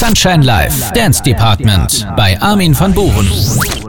Sunshine Live, Dance Department bei Armin van Buuren.